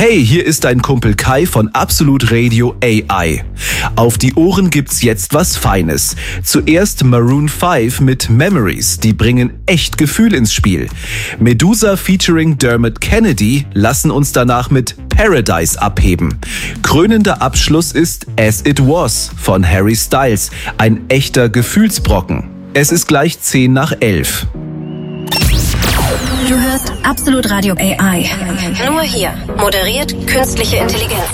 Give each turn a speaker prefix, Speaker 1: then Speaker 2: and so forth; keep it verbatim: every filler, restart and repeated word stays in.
Speaker 1: Hey, hier ist dein Kumpel Kai von Absolut Radio A I. Auf die Ohren gibt's jetzt was Feines. Zuerst Maroon fünf mit Memories, die bringen echt Gefühl ins Spiel. Medusa featuring Dermot Kennedy lassen uns danach mit Paradise abheben. Krönender Abschluss ist As It Was von Harry Styles, ein echter Gefühlsbrocken. Es ist gleich zehn nach elf.
Speaker 2: Du hörst Absolut Radio A I. Nur hier. Moderiert künstliche Intelligenz.